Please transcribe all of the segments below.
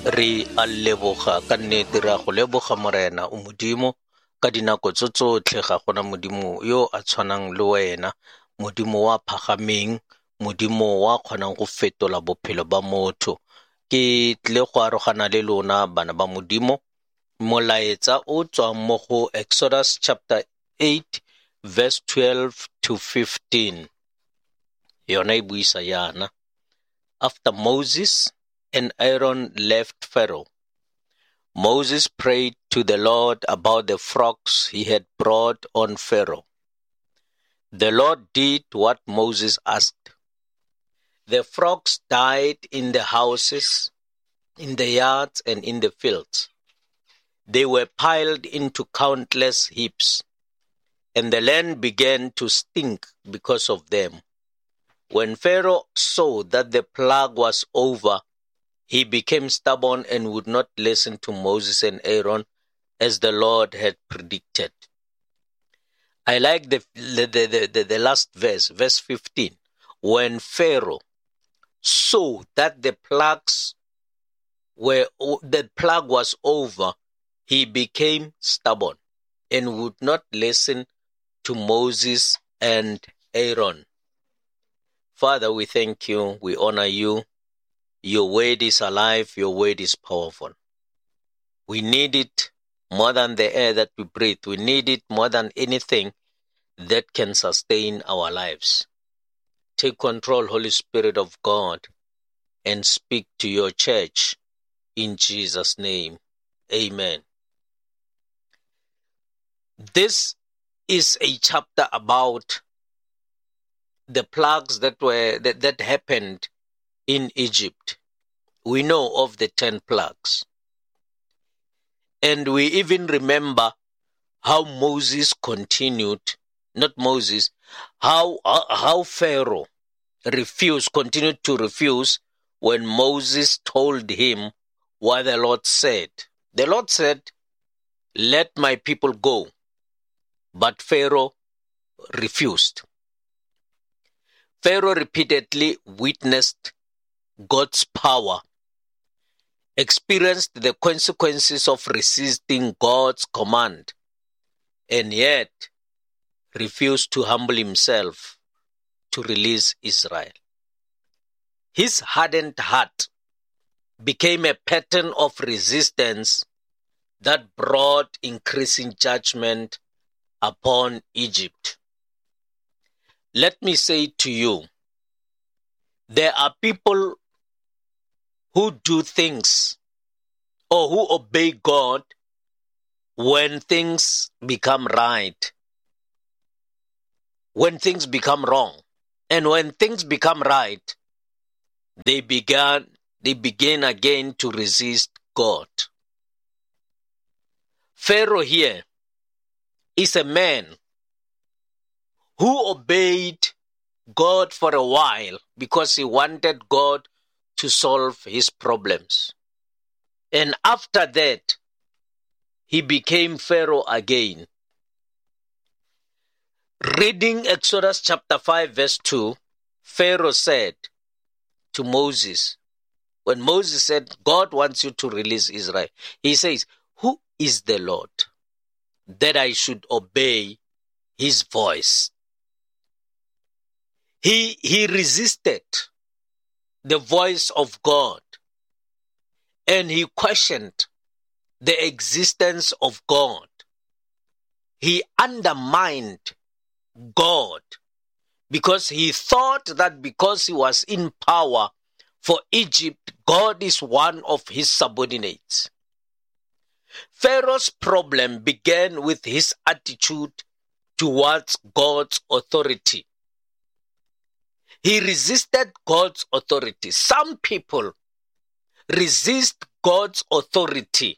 Re a leboga ka nnete re a go leboga morena o modimo ka dinako tsotlhe ga gona modimo yo a tshwanang le wena, modimo wa phagameng, modimo wa kgonang go fetola bophelo ba motho. Ke tle go arogana le lona bana ba modimo molaetsa o tswang mo go Exodus chapter 8 verse 12 to 15. Yona e buisa yana. After Moses and Aaron left Pharaoh, Moses prayed to the Lord about the frogs he had brought on Pharaoh. The Lord did what Moses asked. The frogs died in the houses, in the yards, and in the fields. They were piled into countless heaps, and the land began to stink because of them. When Pharaoh saw that the plague was over, he became stubborn and would not listen to Moses and Aaron as the Lord had predicted. I like the last verse, verse 15. When Pharaoh saw that the plague was over, he became stubborn and would not listen to Moses and Aaron. Father, we thank you, we honor you. Your word is alive, your word is powerful. We need it more than the air that we breathe. We need it more than anything that can sustain our lives. Take control, Holy Spirit of God, and speak to your church in Jesus' name. Amen. This is a chapter about the plagues that happened in Egypt. We know of the 10 plagues. And we even remember how Moses continued, how Pharaoh continued to refuse when Moses told him what the Lord said. The Lord said, "Let my people go." But Pharaoh refused. Pharaoh repeatedly witnessed God's power, experienced the consequences of resisting God's command, and yet refused to humble himself to release Israel. His hardened heart became a pattern of resistance that brought increasing judgment upon Egypt. Let me say to you, there are people who do things or who obey God when things become right, when things become wrong, and when things become right, they begin again to resist God. Pharaoh here is a man who obeyed God for a while because he wanted God to solve his problems. And after that, he became Pharaoh again. Reading Exodus chapter 5 verse 2, Pharaoh said to Moses, when Moses said, God wants you to release Israel, he says, "Who is the Lord that I should obey his voice?" He resisted the voice of God, and he questioned the existence of God. He undermined God because he thought that because he was in power for Egypt, God is one of his subordinates. Pharaoh's problem began with his attitude towards God's authority. He resisted God's authority. Some people resist God's authority.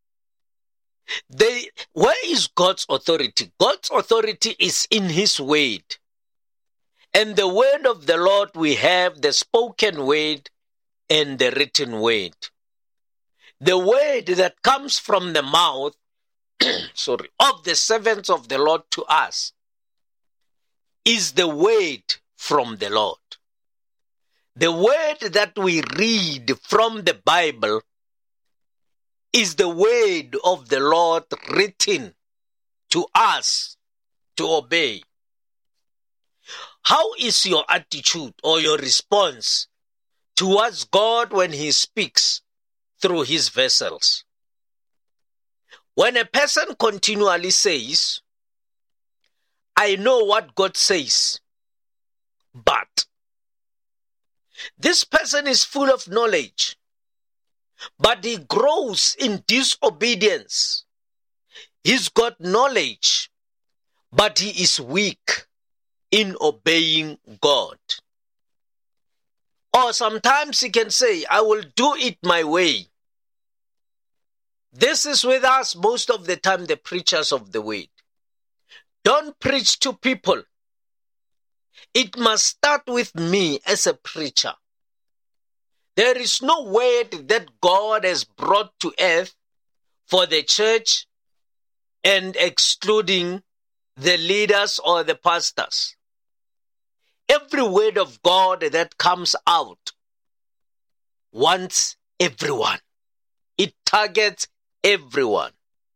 Where is God's authority? God's authority is in his word. And the word of the Lord, we have the spoken word and the written word. The word that comes from the mouth of the servants of the Lord to us is the word from the Lord. The word that we read from the Bible is the word of the Lord written to us to obey. How is your attitude or your response towards God when He speaks through His vessels? When a person continually says, I know what God says, but this person is full of knowledge, but he grows in disobedience. He's got knowledge, but he is weak in obeying God. Or sometimes he can say, I will do it my way. This is with us most of the time, the preachers of the word. Don't preach to people. It must start with me as a preacher. There is no word that God has brought to earth for the church and excluding the leaders or the pastors. Every word of God that comes out wants everyone. It targets everyone.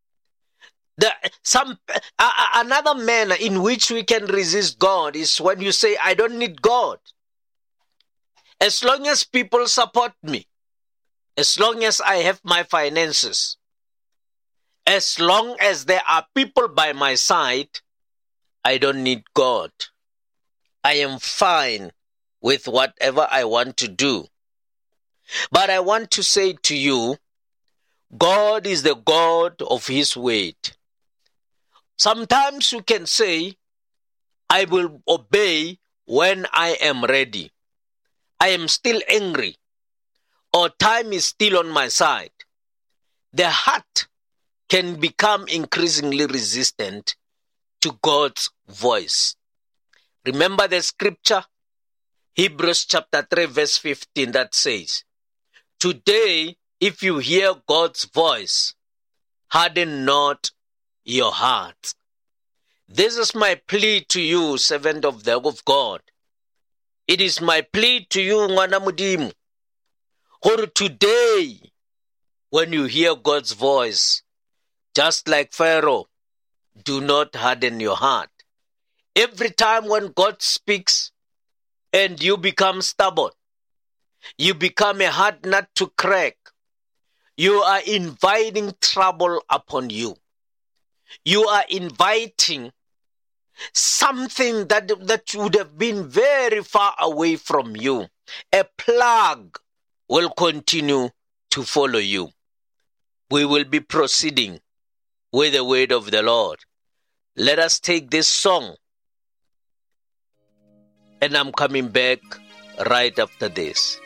Another manner in which we can resist God is when you say, I don't need God. As long as people support me, as long as I have my finances, as long as there are people by my side, I don't need God. I am fine with whatever I want to do. But I want to say to you, God is the God of His word. Sometimes you can say, I will obey when I am ready. I am still angry, or time is still on my side. The heart can become increasingly resistant to God's voice. Remember the scripture, Hebrews chapter 3 verse 15, that says, today, if you hear God's voice, harden not your heart. This is my plea to you, servant of God. It is my plea to you, Ngwana Mudimu, or today, when you hear God's voice, just like Pharaoh, do not harden your heart. Every time when God speaks and you become stubborn, you become a hard nut to crack, you are inviting trouble upon you. You are inviting something that would have been very far away from you. A plague will continue to follow you. We will be proceeding with the word of the Lord. Let us take this song, and I'm coming back right after this.